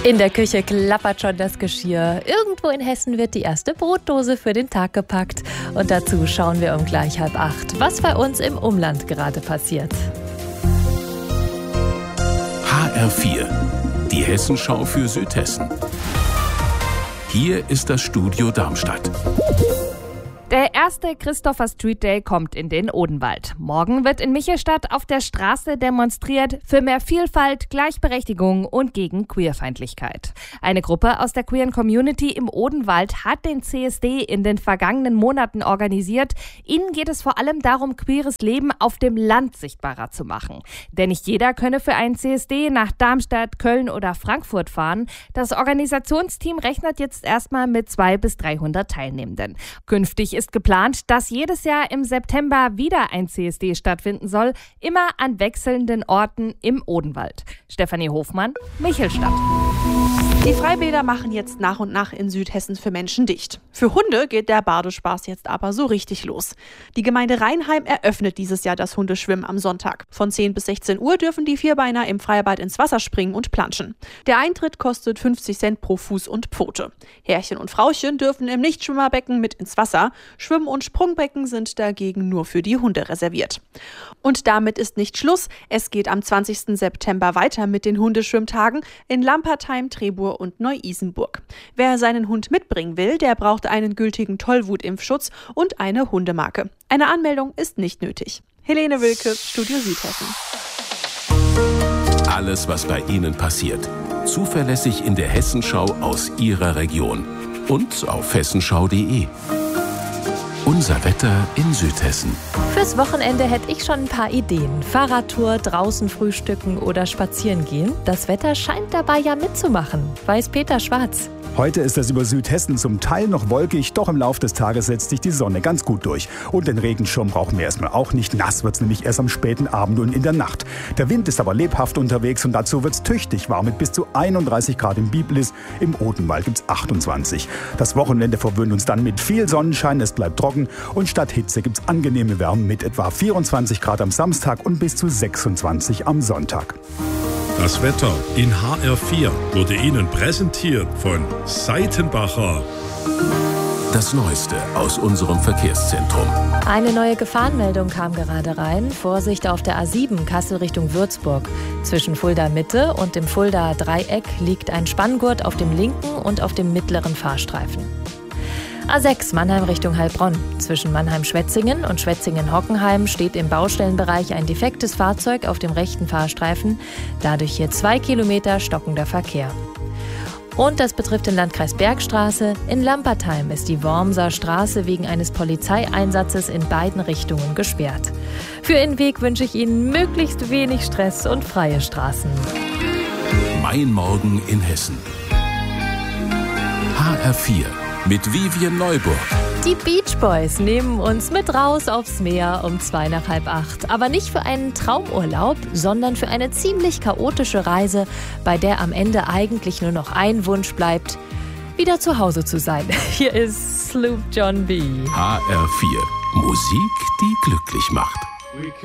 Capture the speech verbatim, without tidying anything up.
In der Küche klappert schon das Geschirr. Irgendwo in Hessen wird die erste Brotdose für den Tag gepackt. Und dazu schauen wir um gleich halb acht, was bei uns im Umland gerade passiert. H R vier, die Hessenschau für Südhessen. Hier ist das Studio Darmstadt. Der erste Christopher Street Day kommt in den Odenwald. Morgen wird in Michelstadt auf der Straße demonstriert für mehr Vielfalt, Gleichberechtigung und gegen Queerfeindlichkeit. Eine Gruppe aus der queeren Community im Odenwald hat den C S D in den vergangenen Monaten organisiert. Ihnen geht es vor allem darum, queeres Leben auf dem Land sichtbarer zu machen. Denn nicht jeder könne für einen C S D nach Darmstadt, Köln oder Frankfurt fahren. Das Organisationsteam rechnet jetzt erstmal mit zweihundert bis dreihundert Teilnehmenden. Künftig ist ist geplant, dass jedes Jahr im September wieder ein C S D stattfinden soll, immer an wechselnden Orten im Odenwald. Stefanie Hofmann, Michelstadt. Die Freibäder machen jetzt nach und nach in Südhessen für Menschen dicht. Für Hunde geht der Badespaß jetzt aber so richtig los. Die Gemeinde Rheinheim eröffnet dieses Jahr das Hundeschwimmen am Sonntag. Von zehn bis sechzehn Uhr dürfen die Vierbeiner im Freibad ins Wasser springen und planschen. Der Eintritt kostet fünfzig Cent pro Fuß und Pfote. Herrchen und Frauchen dürfen im Nichtschwimmerbecken mit ins Wasser. Schwimm- und Sprungbecken sind dagegen nur für die Hunde reserviert. Und damit ist nicht Schluss. Es geht am zwanzigsten September weiter mit den Hundeschwimmtagen in Lampertheim, Trebur und Neu-Isenburg. Wer seinen Hund mitbringen will, der braucht einen gültigen Tollwutimpfschutz und eine Hundemarke. Eine Anmeldung ist nicht nötig. Helene Wilke, Studio Südhessen. Alles, was bei Ihnen passiert. Zuverlässig in der Hessenschau aus Ihrer Region. Und auf hessenschau punkt de. Unser Wetter in Südhessen. Fürs Wochenende hätte ich schon ein paar Ideen. Fahrradtour, draußen frühstücken oder spazieren gehen. Das Wetter scheint dabei ja mitzumachen, weiß Peter Schwarz. Heute ist es über Südhessen zum Teil noch wolkig, doch im Laufe des Tages setzt sich die Sonne ganz gut durch. Und den Regenschirm brauchen wir erstmal auch nicht. Nass wird's nämlich erst am späten Abend und in der Nacht. Der Wind ist aber lebhaft unterwegs und dazu wird's tüchtig warm mit bis zu einunddreißig Grad im Biblis. Im Odenwald gibt's achtundzwanzig. Das Wochenende verwöhnt uns dann mit viel Sonnenschein, es bleibt trocken und statt Hitze gibt's angenehme Wärme mit etwa vierundzwanzig Grad am Samstag und bis zu sechsundzwanzig am Sonntag. Das Wetter in H R vier wurde Ihnen präsentiert von Seitenbacher. Das Neueste aus unserem Verkehrszentrum. Eine neue Gefahrenmeldung kam gerade rein. Vorsicht auf der A sieben Kassel Richtung Würzburg. Zwischen Fulda Mitte und dem Fulda Dreieck liegt ein Spanngurt auf dem linken und auf dem mittleren Fahrstreifen. A sechs Mannheim Richtung Heilbronn. Zwischen Mannheim-Schwetzingen und Schwetzingen-Hockenheim steht im Baustellenbereich ein defektes Fahrzeug auf dem rechten Fahrstreifen. Dadurch hier zwei Kilometer stockender Verkehr. Und das betrifft den Landkreis Bergstraße. In Lampertheim ist die Wormser Straße wegen eines Polizeieinsatzes in beiden Richtungen gesperrt. Für Ihren Weg wünsche ich Ihnen möglichst wenig Stress und freie Straßen. Mein Morgen in Hessen. H R vier. Mit Vivian Neuburg. Die Beach Boys nehmen uns mit raus aufs Meer um zwei nach halb acht. Aber nicht für einen Traumurlaub, sondern für eine ziemlich chaotische Reise, bei der am Ende eigentlich nur noch ein Wunsch bleibt, wieder zu Hause zu sein. Hier ist Sloop John B. H R vier. Musik, die glücklich macht.